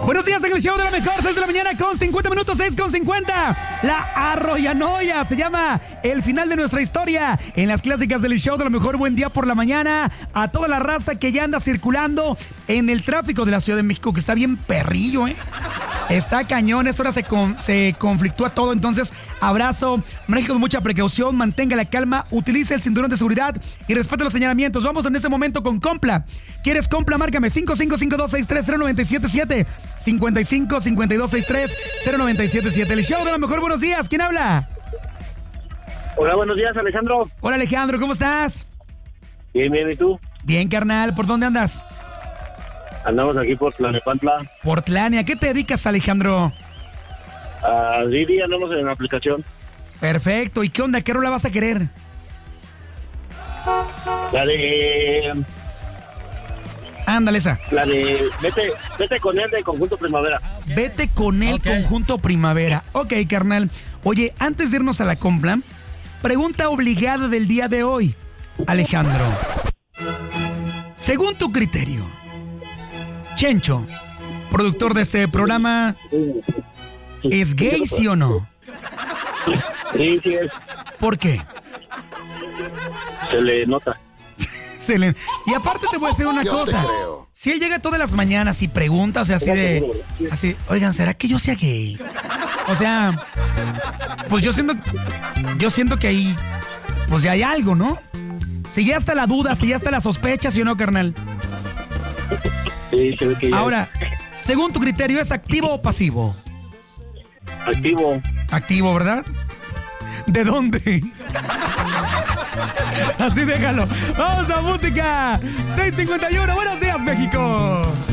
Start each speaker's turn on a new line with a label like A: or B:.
A: Buenos días en el show de la mejor, 6 de la mañana con 50 minutos, 6:50. La arroyanoia se llama el final de nuestra historia en las clásicas del show de la mejor. Buen día por la mañana a toda la raza que ya anda circulando en el tráfico de la Ciudad de México, que está bien perrillo, ¿eh? Está cañón, esta hora se conflictúa todo, entonces abrazo, maneje con mucha precaución, mantenga la calma, utilice el cinturón de seguridad y respete los señalamientos. Vamos en este momento con Compla. ¿Quieres Compla? Márcame 5552630977, 5552630977. El show de la mejor, buenos días, ¿quién habla?
B: Hola, buenos días, Alejandro.
A: Hola, Alejandro, ¿cómo estás?
B: Bien, bien, ¿y tú?
A: Bien, carnal, ¿por dónde andas?
B: Andamos aquí por Tlanepantla.
A: Por Tlania, ¿a qué te dedicas, Alejandro?
B: Didi, andamos en la aplicación.
A: Perfecto, ¿y qué onda? ¿Qué rola vas a querer?
B: La de...
A: Ándale esa.
B: La de... Vete con él de Conjunto Primavera.
A: Vete con el Conjunto Primavera. Ok, carnal. Oye, antes de irnos a la compra, pregunta obligada del día de hoy. Alejandro, según tu criterio, Chencho, productor de este programa, ¿es gay, sí o no?
B: Sí, sí es.
A: ¿Por qué?
B: Se le nota.
A: Y aparte te voy a decir una cosa. Si él llega todas las mañanas y pregunta, o sea, así, oigan, ¿será que yo sea gay? O sea, pues yo siento que ahí, pues ya hay algo, ¿no? Si ya está la duda, si ya está la sospecha, ¿sí o no, carnal?
B: Sí, se ve que ya.
A: Ahora, según tu criterio, ¿es activo o pasivo?
B: Activo.
A: Activo, ¿verdad? ¿De dónde? Así déjalo. Vamos a música. 6:51. Buenos días, México.